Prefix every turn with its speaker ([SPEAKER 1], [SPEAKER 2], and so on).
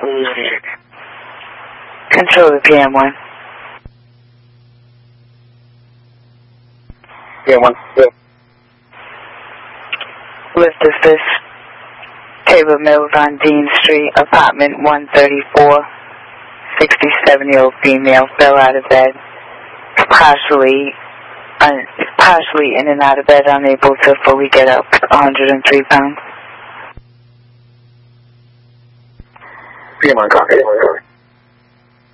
[SPEAKER 1] Control the PM1.
[SPEAKER 2] PM1, yeah.
[SPEAKER 1] Lift assist. Tabor Mills on Dean Street, apartment 134. 67-year-old female fell out of bed. Partially in and out of bed, unable to fully get up. 103 pounds.
[SPEAKER 2] PM1, copy.